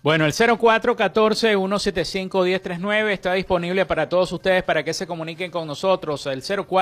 Bueno, el 0414-175-1039 está disponible para todos ustedes para que se comuniquen con nosotros. El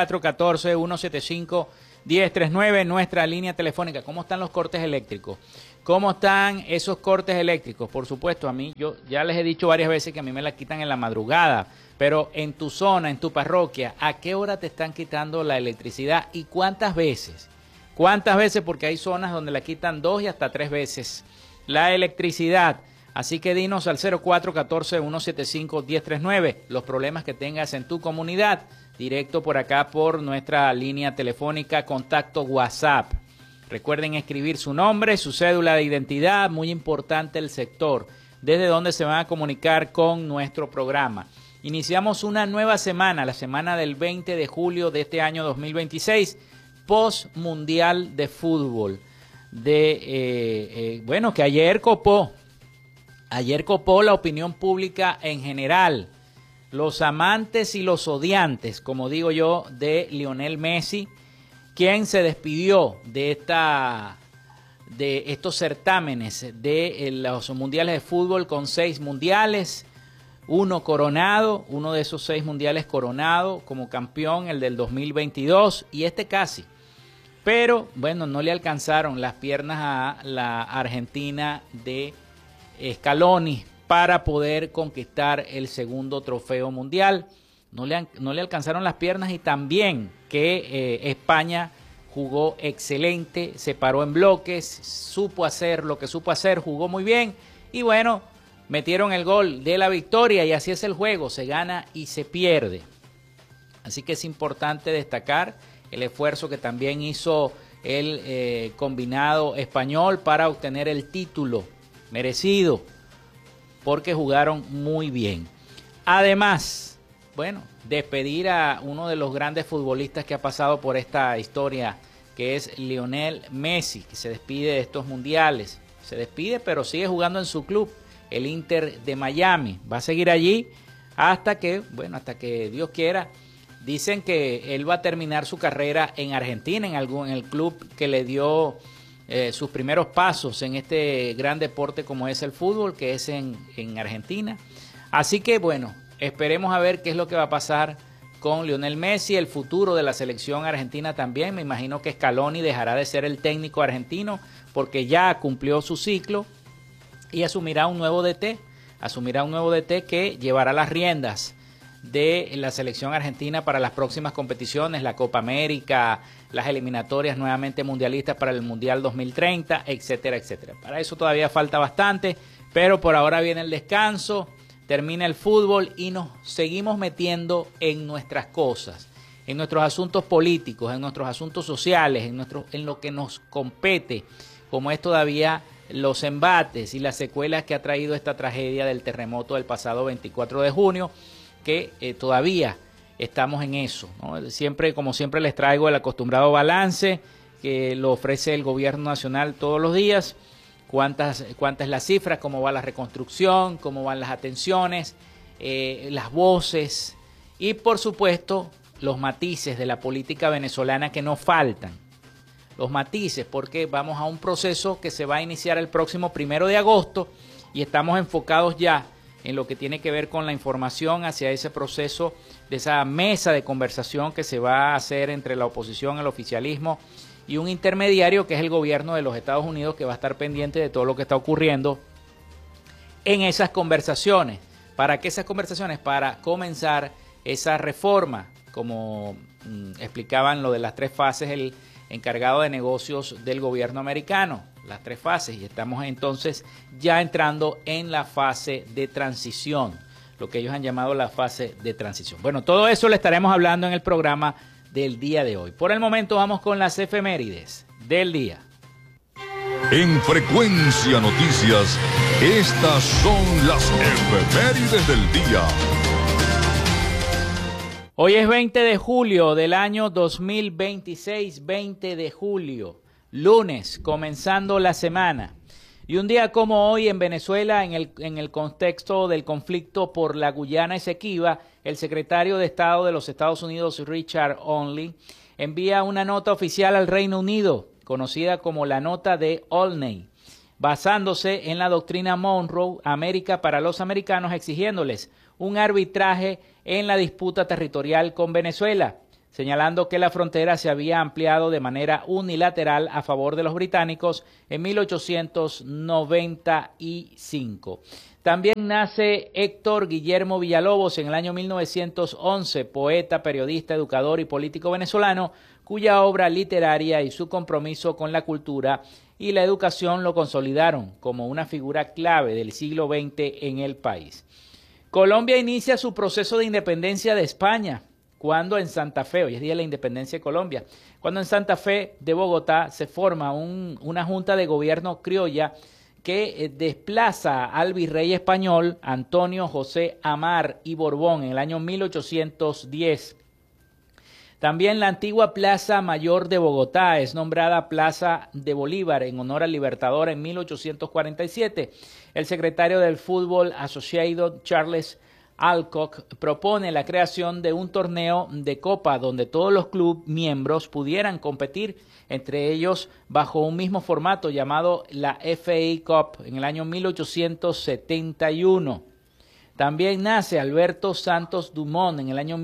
0414-175-1039, nuestra línea telefónica. ¿Cómo están los cortes eléctricos? ¿Cómo están esos cortes eléctricos? Por supuesto, a mí, yo ya les he dicho varias veces que a mí me la quitan en la madrugada, pero en tu zona, en tu parroquia, ¿a qué hora te están quitando la electricidad y cuántas veces? ¿Cuántas veces? Porque hay zonas donde la quitan 2 y hasta 3 veces la electricidad. Así que dinos al 0414-175-1039 los problemas que tengas en tu comunidad, directo por acá por nuestra línea telefónica, contacto WhatsApp. Recuerden escribir su nombre, su cédula de identidad, muy importante el sector, desde donde se van a comunicar con nuestro programa. Iniciamos una nueva semana, la semana del 20 de julio de este año 2026, post mundial de fútbol, bueno, que ayer copó la opinión pública en general, los amantes y los odiantes, como digo yo, de Lionel Messi, quien se despidió de estos certámenes de los mundiales de fútbol con 6 mundiales, uno coronado, uno de esos 6 mundiales coronado como campeón, el del 2022, y este casi. Pero, bueno, no le alcanzaron las piernas a la Argentina de Scaloni para poder conquistar el segundo trofeo mundial. No le alcanzaron las piernas, y también que España jugó excelente, se paró en bloques, supo hacer lo que supo hacer, jugó muy bien y bueno, metieron el gol de la victoria y así es el juego, se gana y se pierde. Así que es importante destacar el esfuerzo que también hizo el combinado español para obtener el título merecido, porque jugaron muy bien. Además, bueno, despedir a uno de los grandes futbolistas que ha pasado por esta historia, que es Lionel Messi, que se despide de estos mundiales. Se despide, pero sigue jugando en su club, el Inter de Miami. Va a seguir allí hasta que Dios quiera. Dicen que él va a terminar su carrera en Argentina, en el club que le dio sus primeros pasos en este gran deporte como es el fútbol, que es en Argentina. Así que bueno, esperemos a ver qué es lo que va a pasar con Lionel Messi, el futuro de la selección argentina también. Me imagino que Scaloni dejará de ser el técnico argentino porque ya cumplió su ciclo y asumirá un nuevo DT que llevará las riendas de la selección argentina para las próximas competiciones, la Copa América, las eliminatorias nuevamente mundialistas para el Mundial 2030, etcétera, etcétera. Para eso todavía falta bastante, pero por ahora viene el descanso, termina el fútbol y nos seguimos metiendo en nuestras cosas, en nuestros asuntos políticos, en nuestros asuntos sociales, en lo que nos compete, como es todavía los embates y las secuelas que ha traído esta tragedia del terremoto del pasado 24 de junio, que todavía estamos en eso, ¿no? Como siempre les traigo el acostumbrado balance que lo ofrece el gobierno nacional todos los días, cuánta es la cifra, cómo va la reconstrucción, cómo van las atenciones, las voces y por supuesto los matices de la política venezolana que no faltan. Los matices, porque vamos a un proceso que se va a iniciar el próximo 1 de agosto y estamos enfocados ya en lo que tiene que ver con la información hacia ese proceso de esa mesa de conversación que se va a hacer entre la oposición, el oficialismo y un intermediario que es el gobierno de los Estados Unidos, que va a estar pendiente de todo lo que está ocurriendo en esas conversaciones. ¿Para qué esas conversaciones? Para comenzar esa reforma, como explicaban lo de las 3 fases el encargado de negocios del gobierno americano, las 3 fases, y estamos entonces ya entrando en la fase de transición, lo que ellos han llamado la fase de transición. Bueno, todo eso le estaremos hablando en el programa del día de hoy. Por el momento vamos con las efemérides del día. En Frecuencia Noticias, estas son las efemérides del día. Hoy es 20 de julio del año 2026, 20 de julio, lunes, comenzando la semana. Y un día como hoy en Venezuela, en el contexto del conflicto por la Guyana Esequiba, el secretario de Estado de los Estados Unidos, Richard Olney, envía una nota oficial al Reino Unido, conocida como la Nota de Olney, basándose en la doctrina Monroe, América para los americanos, exigiéndoles un arbitraje en la disputa territorial con Venezuela, señalando que la frontera se había ampliado de manera unilateral a favor de los británicos en 1895. También nace Héctor Guillermo Villalobos en el año 1911, poeta, periodista, educador y político venezolano, cuya obra literaria y su compromiso con la cultura y la educación lo consolidaron como una figura clave del siglo XX en el país. Colombia inicia su proceso de independencia de España, cuando en Santa Fe, hoy es día de la independencia de Colombia, cuando en Santa Fe de Bogotá se forma una junta de gobierno criolla que desplaza al virrey español Antonio José Amar y Borbón en el año 1810. También la antigua Plaza Mayor de Bogotá es nombrada Plaza de Bolívar en honor al Libertador en 1847. El secretario del Football Association, Charles Alcock, propone la creación de un torneo de copa donde todos los clubes miembros pudieran competir, entre ellos bajo un mismo formato llamado la FA Cup en el año 1871. También nace Alberto Santos Dumont en el año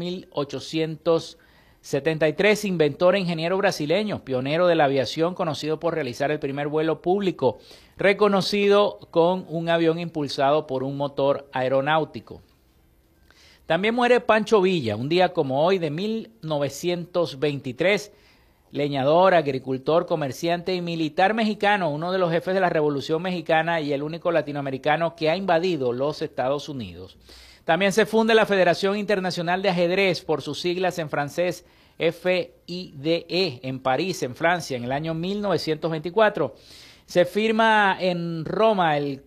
1873, inventor e ingeniero brasileño, pionero de la aviación, conocido por realizar el primer vuelo público, reconocido con un avión impulsado por un motor aeronáutico. También muere Pancho Villa, un día como hoy de 1923, leñador, agricultor, comerciante y militar mexicano, uno de los jefes de la Revolución Mexicana y el único latinoamericano que ha invadido los Estados Unidos. También se funda la Federación Internacional de Ajedrez, por sus siglas en francés FIDE, en París, en Francia, en el año 1924. Se firma en Roma el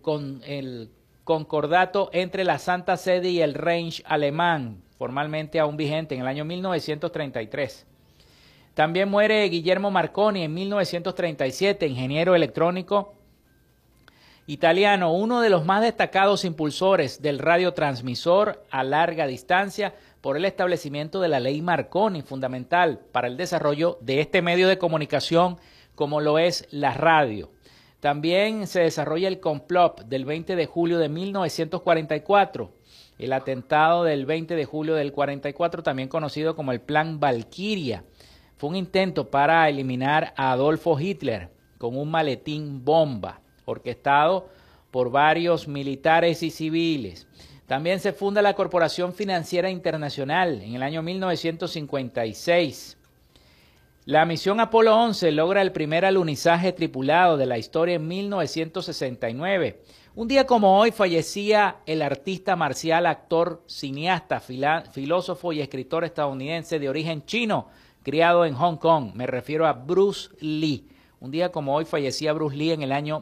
concordato entre la Santa Sede y el Reich alemán, formalmente aún vigente, en el año 1933. También muere Guillermo Marconi en 1937, ingeniero electrónico italiano, uno de los más destacados impulsores del radiotransmisor a larga distancia por el establecimiento de la ley Marconi, fundamental para el desarrollo de este medio de comunicación como lo es la radio. También se desarrolla el complot del 20 de julio de 1944, el atentado del 20 de julio del 44, también conocido como el Plan Valquiria. Fue un intento para eliminar a Adolfo Hitler con un maletín bomba, orquestado por varios militares y civiles. También se funda la Corporación Financiera Internacional en el año 1956. La misión Apolo 11 logra el primer alunizaje tripulado de la historia en 1969. Un día como hoy fallecía el artista marcial, actor, cineasta, filósofo y escritor estadounidense de origen chino, criado en Hong Kong. Me refiero a Bruce Lee. Un día como hoy fallecía Bruce Lee en el año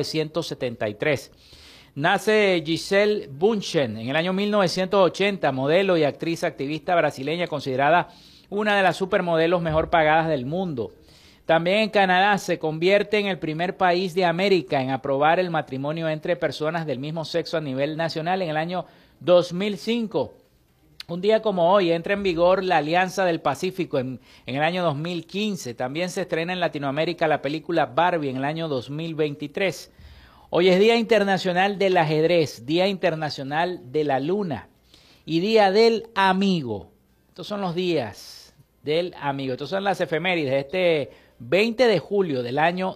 1973. Nace Gisele Bündchen en el año 1980, modelo y actriz activista brasileña, considerada una de las supermodelos mejor pagadas del mundo. También en Canadá se convierte en el primer país de América en aprobar el matrimonio entre personas del mismo sexo a nivel nacional en el año 2005. Un día como hoy entra en vigor la Alianza del Pacífico en el año 2015. También se estrena en Latinoamérica la película Barbie en el año 2023. Hoy es Día Internacional del Ajedrez, Día Internacional de la Luna y Día del Amigo. Estos son los días del amigo. Estas son las efemérides de este 20 de julio del año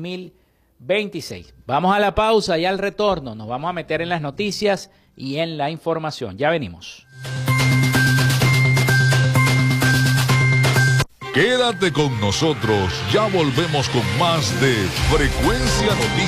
2026. Vamos a la pausa y al retorno nos vamos a meter en las noticias y en la información. Ya venimos. Quédate con nosotros, ya volvemos con más de Frecuencia Noticias.